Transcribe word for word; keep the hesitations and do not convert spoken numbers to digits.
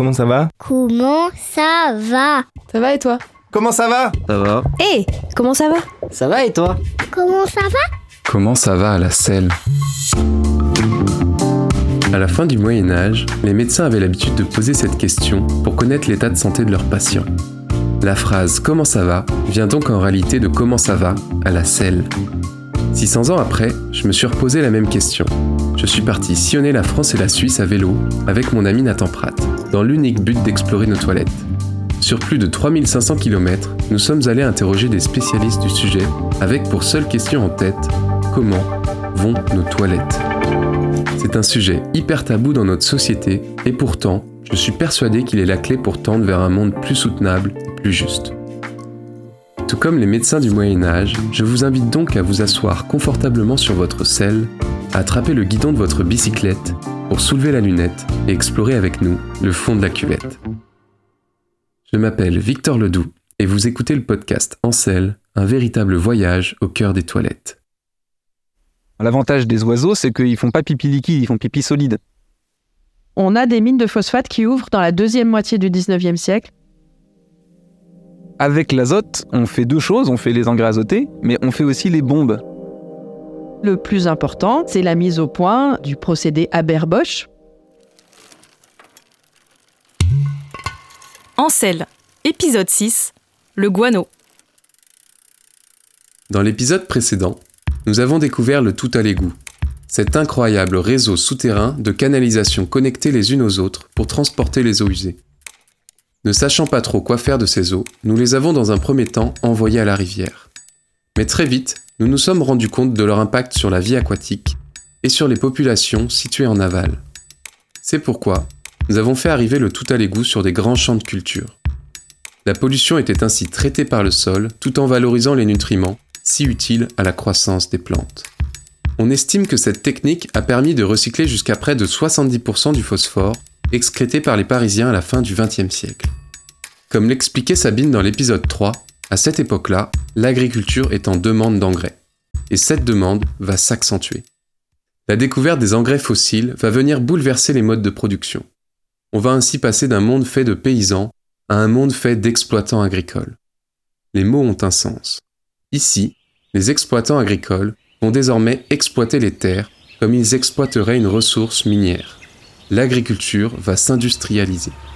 comment ça va ? Comment ça va ? Ça va et toi ? Comment ça va ? Ça va. Hé, hey, comment ça va ? Ça va et toi ? Comment ça va ? Comment ça va à la selle ? À la fin du Moyen-Âge, les médecins avaient l'habitude de poser cette question pour connaître l'état de santé de leurs patients. La phrase « Comment ça va ?» vient donc en réalité de « Comment ça va ?» à la selle. six cents ans après, je me suis reposé la même question. Je suis parti sillonner la France et la Suisse à vélo avec mon ami Nathan Pratt, dans l'unique but d'explorer nos toilettes. Sur plus de trois mille cinq cents kilomètres, nous sommes allés interroger des spécialistes du sujet avec pour seule question en tête « Comment vont nos toilettes ?» C'est un sujet hyper tabou dans notre société et pourtant, je suis persuadé qu'il est la clé pour tendre vers un monde plus soutenable et plus juste. Tout comme les médecins du Moyen-Âge, je vous invite donc à vous asseoir confortablement sur votre selle, à attraper le guidon de votre bicyclette pour soulever la lunette et explorer avec nous le fond de la cuvette. Je m'appelle Victor Ledoux et vous écoutez le podcast En Selle, un véritable voyage au cœur des toilettes. L'avantage des oiseaux, c'est qu'ils font pas pipi liquide, ils font pipi solide. On a des mines de phosphate qui ouvrent dans la deuxième moitié du dix-neuvième siècle. Avec l'azote, on fait deux choses, on fait les engrais azotés, mais on fait aussi les bombes. Le plus important, c'est la mise au point du procédé Haber-Bosch. En Selle, épisode six, le guano. Dans l'épisode précédent, nous avons découvert le tout à l'égout, cet incroyable réseau souterrain de canalisations connectées les unes aux autres pour transporter les eaux usées. Ne sachant pas trop quoi faire de ces eaux, nous les avons dans un premier temps envoyées à la rivière. Mais très vite, nous nous sommes rendus compte de leur impact sur la vie aquatique et sur les populations situées en aval. C'est pourquoi nous avons fait arriver le tout à l'égout sur des grands champs de culture. La pollution était ainsi traitée par le sol tout en valorisant les nutriments si utiles à la croissance des plantes. On estime que cette technique a permis de recycler jusqu'à près de soixante-dix pour cent du phosphore excrété par les Parisiens à la fin du vingtième siècle. Comme l'expliquait Sabine dans l'épisode trois, à cette époque-là, l'agriculture est en demande d'engrais. Et cette demande va s'accentuer. La découverte des engrais fossiles va venir bouleverser les modes de production. On va ainsi passer d'un monde fait de paysans à un monde fait d'exploitants agricoles. Les mots ont un sens. Ici, les exploitants agricoles vont désormais exploiter les terres comme ils exploiteraient une ressource minière. L'agriculture va s'industrialiser.